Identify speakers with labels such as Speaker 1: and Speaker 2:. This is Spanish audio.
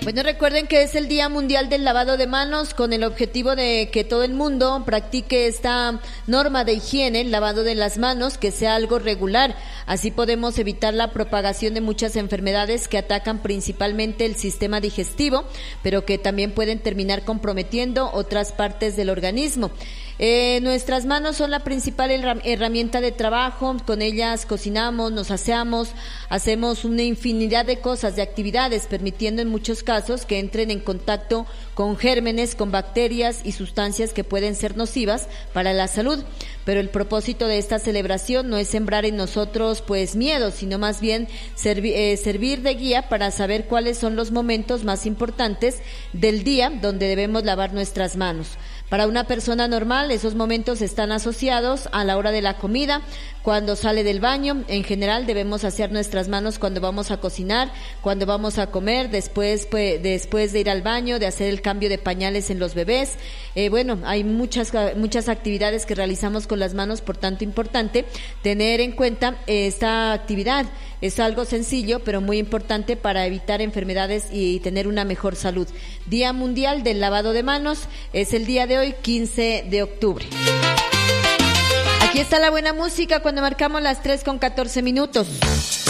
Speaker 1: Bueno, recuerden que es el Día Mundial del Lavado de Manos, con el objetivo de que todo el mundo practique esta norma de higiene, el lavado de las manos, que sea algo regular. Así podemos evitar la propagación de muchas enfermedades que atacan principalmente el sistema digestivo, pero que también pueden terminar comprometiendo otras partes del organismo. Nuestras manos son la principal herramienta de trabajo. Con ellas cocinamos, nos aseamos, hacemos una infinidad de cosas, de actividades, permitiendo en muchos casos que entren en contacto con gérmenes, con bacterias y sustancias que pueden ser nocivas para la salud. Pero el propósito de esta celebración no es sembrar en nosotros pues miedo, sino más bien servir de guía para saber cuáles son los momentos más importantes del día donde debemos lavar nuestras manos. Para una persona normal, esos momentos están asociados a la hora de la comida, cuando sale del baño. En general, debemos hacer nuestras manos cuando vamos a cocinar, cuando vamos a comer, después de ir al baño, de hacer el cambio de pañales en los bebés. Bueno, hay muchas actividades que realizamos con las manos, por tanto importante tener en cuenta esta actividad. Es algo sencillo, pero muy importante para evitar enfermedades y tener una mejor salud. Día Mundial del Lavado de Manos es el día de hoy, 15 de octubre. Aquí está la buena música cuando marcamos las 3:14.